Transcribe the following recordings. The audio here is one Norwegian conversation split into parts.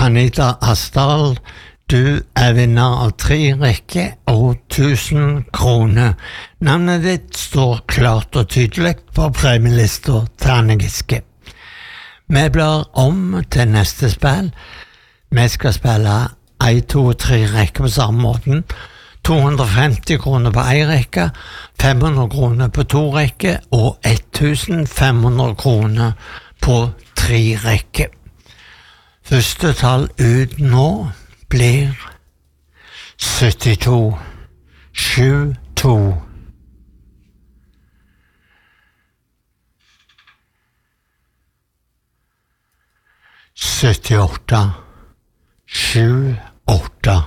Anita Asdal, du vinner av 3 rekker og 1000 kroner. Navnet ditt står klart og tydelig på premielista til Anne Giske. Vi blar om til neste spill. Vi skal spille 1, 2 og 3 rekker på samme måten. 250 kroner på 1 rekke, 500 kroner på 2 rekker og 1500 kroner på 3 rekker. Første tall ut nå blir 72, 72. 78, 78.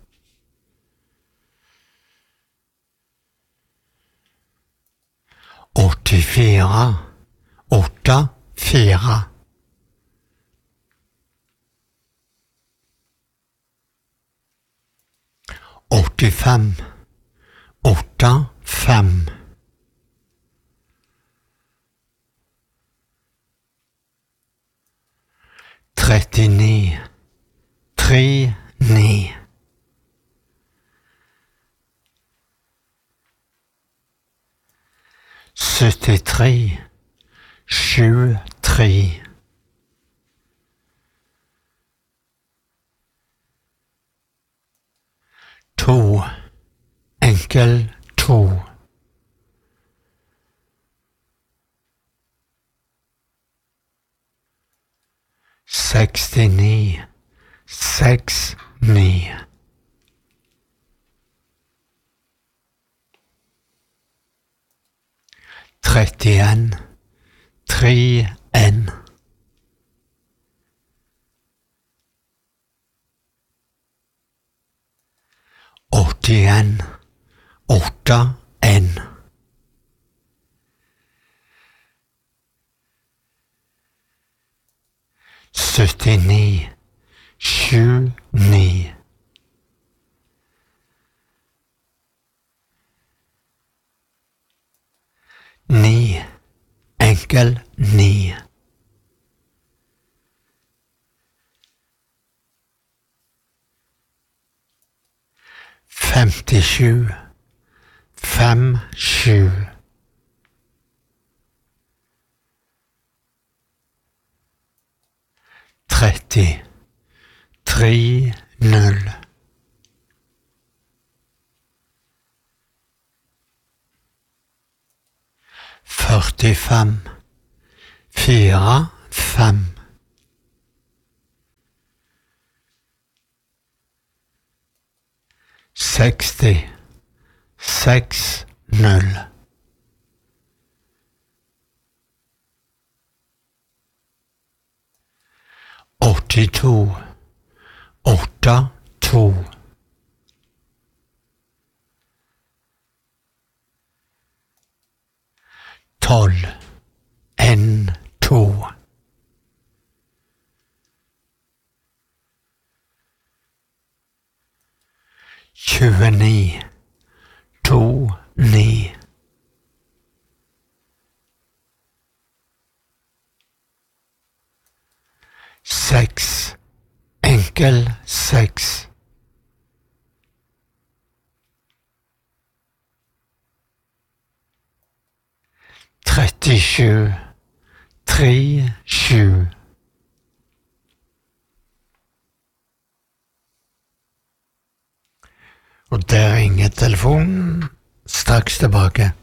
84, 84. 85, 85. 39, 39. 73, 73. 2, enkel 2. 69, 69. 31, 31. 81, 81. 79, 79. 9, enkel 9. 57, 57. 30, 3, 0. 45, 4, 5. 60, 6, 0. 82, 8, 2. 12, 1, 2. 29, 2, 9. 6, enkel 6. Trettisju, 3, 7. Og der ringer telefonen. Straks tilbake.